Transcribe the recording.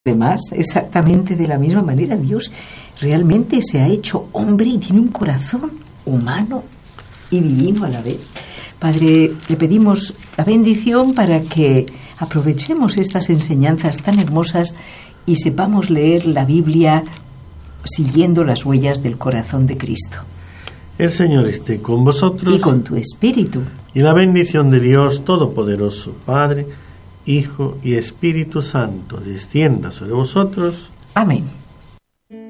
Además, exactamente de la misma manera, Dios realmente se ha hecho hombre y tiene un corazón humano y divino a la vez. Padre, le pedimos la bendición para que aprovechemos estas enseñanzas tan hermosas y sepamos leer la Biblia siguiendo las huellas del corazón de Cristo. El Señor esté con vosotros. Y con tu espíritu. Y la bendición de Dios Todopoderoso, Padre, Hijo y Espíritu Santo, descienda sobre vosotros. Amén.